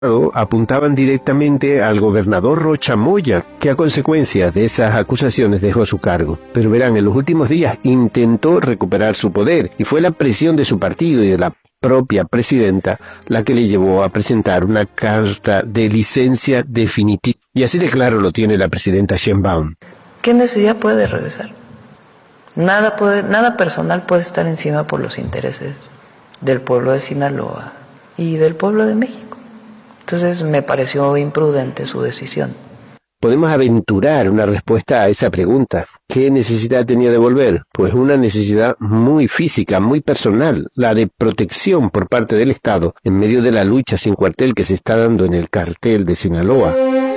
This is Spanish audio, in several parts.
apuntaban directamente al gobernador Rocha Moya, que a consecuencia de esas acusaciones dejó su cargo. Pero verán, en los últimos días intentó recuperar su poder y fue la presión de su partido y de la propia presidenta la que le llevó a presentar una carta de licencia definitiva. Y así de claro lo tiene la presidenta Sheinbaum. ¿Qué necesidad puede regresar? Nada personal puede estar encima por los intereses del pueblo de Sinaloa y del pueblo de México. Entonces me pareció imprudente su decisión. Podemos aventurar una respuesta a esa pregunta. ¿Qué necesidad tenía de volver? Pues una necesidad muy física, muy personal, la de protección por parte del Estado en medio de la lucha sin cuartel que se está dando en el cartel de Sinaloa.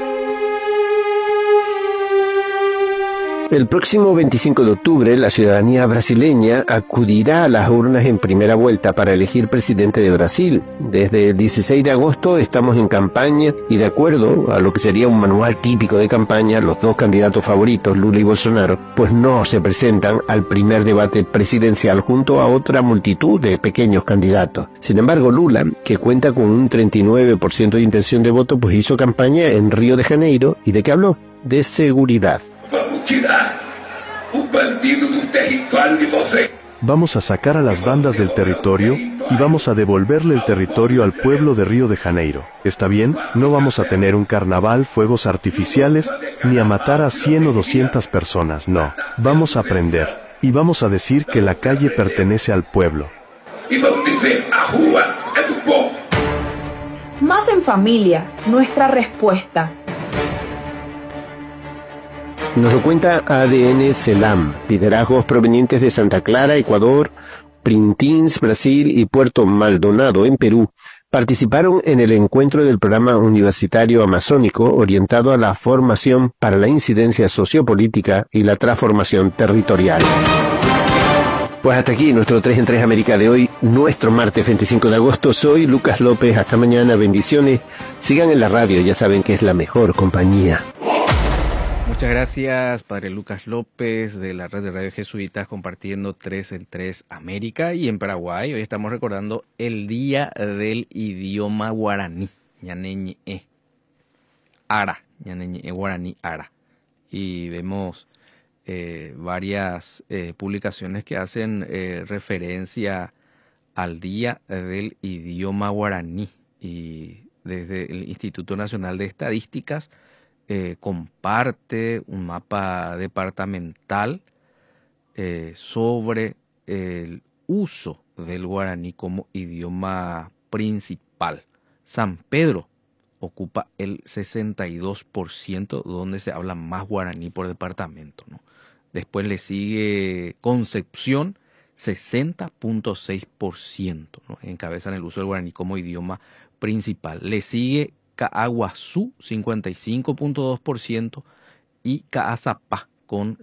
El próximo 25 de octubre, la ciudadanía brasileña acudirá a las urnas en primera vuelta para elegir presidente de Brasil. Desde el 16 de agosto estamos en campaña y de acuerdo a lo que sería un manual típico de campaña, los dos candidatos favoritos, Lula y Bolsonaro, pues no se presentan al primer debate presidencial junto a otra multitud de pequeños candidatos. Sin embargo, Lula, que cuenta con un 39% de intención de voto, pues hizo campaña en Río de Janeiro. ¿Y de qué habló? De seguridad. Vamos a sacar a las bandas del territorio y vamos a devolverle el territorio al pueblo de Río de Janeiro. ¿Está bien? No vamos a tener un carnaval, fuegos artificiales, ni a matar a 100 o 200 personas, no. Vamos a aprender y vamos a decir que la calle pertenece al pueblo. Más en familia, nuestra respuesta. Nos lo cuenta ADN Selam, liderazgos provenientes de Santa Clara, Ecuador, Printins, Brasil y Puerto Maldonado, en Perú, participaron en el encuentro del programa universitario amazónico orientado a la formación para la incidencia sociopolítica y la transformación territorial. Pues hasta aquí nuestro 3 en 3 América de hoy, nuestro martes 25 de agosto. Soy Lucas López, hasta mañana, bendiciones. Sigan en la radio, ya saben que es la mejor compañía. Muchas gracias, Padre Lucas López, de la Red de Radio Jesuitas, compartiendo 3 en 3 América. Y en Paraguay, hoy estamos recordando el Día del Idioma Guaraní, Ñaneñe Ara, Ñaneñe Guaraní Ara. Y vemos varias publicaciones que hacen referencia al Día del Idioma Guaraní. Y desde el Instituto Nacional de Estadísticas, comparte un mapa departamental sobre el uso del guaraní como idioma principal. San Pedro ocupa el 62%, donde se habla más guaraní por departamento, ¿no? Después le sigue Concepción, 60.6%, ¿no? Encabezan el uso del guaraní como idioma principal. Le sigue Caaguazú, 55.2%, y Caazapá con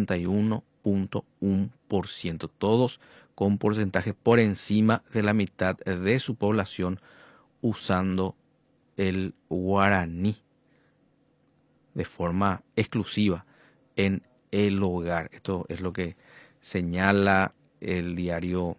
51.1%, todos con porcentajes por encima de la mitad de su población usando el guaraní de forma exclusiva en el hogar. Esto es lo que señala el diario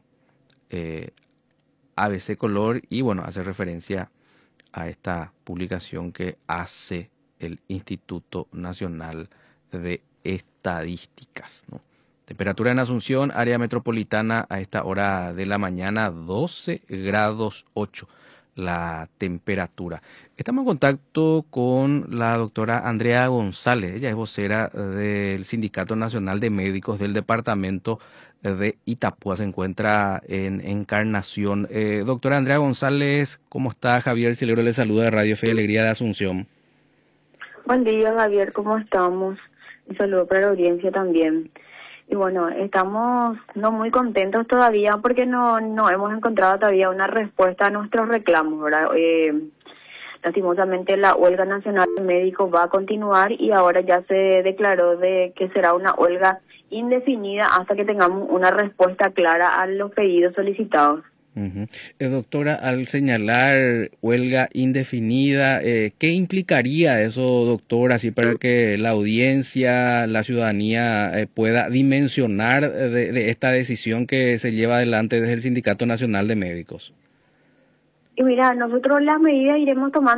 ABC Color y bueno, hace referencia a esta publicación que hace el Instituto Nacional de Estadísticas, ¿no? Temperatura en Asunción, área metropolitana, a esta hora de la mañana, 12 grados 8 la temperatura. Estamos en contacto con la doctora Andrea González. Ella es vocera del Sindicato Nacional de Médicos del Departamento de Itapúa. Se encuentra en Encarnación. Doctora Andrea González, ¿cómo está? Javier Silero le saluda de Radio Fe y Alegría de Asunción. Buen día, Javier, ¿cómo estamos? Un saludo para la audiencia también. Y bueno, estamos no muy contentos todavía porque no hemos encontrado todavía una respuesta a nuestros reclamos, ¿verdad? Lastimosamente la huelga nacional de médicos va a continuar y ahora ya se declaró de que será una huelga indefinida hasta que tengamos una respuesta clara a los pedidos solicitados. Doctora, al señalar huelga indefinida, ¿qué implicaría eso, doctora, así para que la audiencia, la ciudadanía pueda dimensionar de esta decisión que se lleva adelante desde el Sindicato Nacional de Médicos? Y mira, nosotros las medidas iremos tomando